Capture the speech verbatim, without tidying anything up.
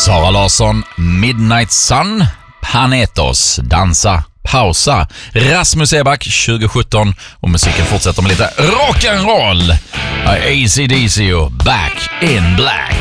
Sara Larsson, Midnight Sun, Panetos, Dansa, Pausa, Rasmus Eback tjugo sjutton och musiken fortsätter med lite rock'n'roll. A C D C och Back in Black.